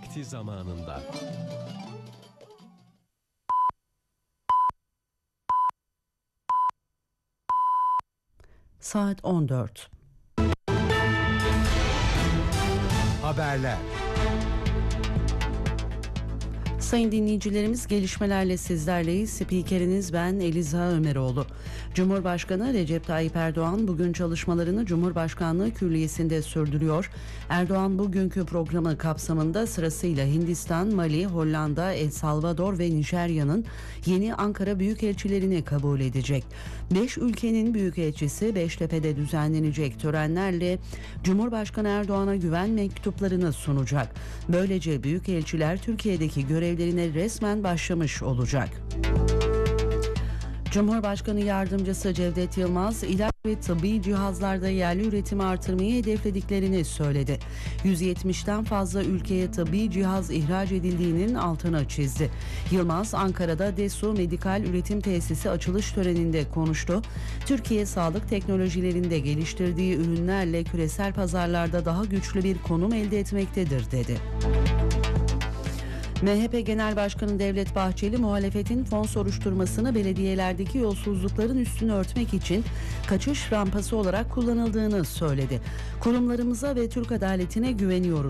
vakti zamanında. Saat 14. Haberler. Sayın dinleyicilerimiz, gelişmelerle sizlerleyiz. Spikeriniz ben Eliza Ömeroğlu. Cumhurbaşkanı Recep Tayyip Erdoğan bugün çalışmalarını Cumhurbaşkanlığı Külliyesi'nde sürdürüyor. Erdoğan bugünkü programı kapsamında sırasıyla Hindistan, Mali, Hollanda, El Salvador ve Nijerya'nın yeni Ankara Büyükelçilerini kabul edecek. 5 ülkenin büyükelçisi Beştepe'de düzenlenecek törenlerle Cumhurbaşkanı Erdoğan'a güven mektuplarını sunacak. Böylece büyükelçiler Türkiye'deki görevlerine resmen başlamış olacak. Cumhurbaşkanı Yardımcısı Cevdet Yılmaz, ilaç ve tıbbi cihazlarda yerli üretimi artırmayı hedeflediklerini söyledi. 170'ten fazla ülkeye tıbbi cihaz ihraç edildiğinin altını çizdi. Yılmaz, Ankara'da DESU Medikal Üretim Tesisi açılış töreninde konuştu. Türkiye, sağlık teknolojilerinde geliştirdiği ürünlerle küresel pazarlarda daha güçlü bir konum elde etmektedir, dedi. MHP Genel Başkanı Devlet Bahçeli, muhalefetin fon soruşturmasını belediyelerdeki yolsuzlukların üstünü örtmek için kaçış rampası olarak kullanıldığını söyledi. Kurumlarımıza ve Türk adaletine güveniyoruz.